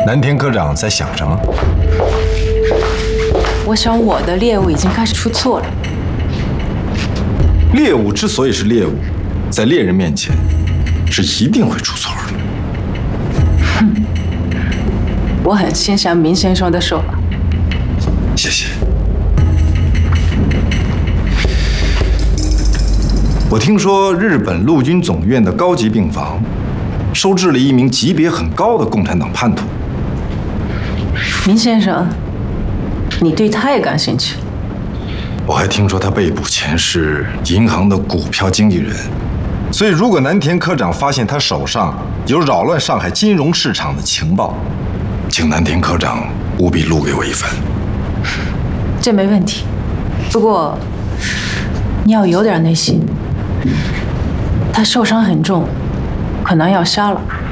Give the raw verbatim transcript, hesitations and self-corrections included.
南田科长在想什么？ 我想我的猎物已经开始出错了。 猎物之所以是猎物，在猎人面前是一定会出错的。 哼，我很欣赏明先生的手法。 谢谢。我听说日本陆军总院的高级病房收治了一名级别很高的共产党叛徒。 明先生，你对他也感兴趣？ 我还听说他被捕前是银行的股票经纪人，所以如果南田科长发现他手上有扰乱上海金融市场的情报，请南田科长务必录给我一份。 这没问题，不过你要有点耐心。他受伤很重，可能要瞎了。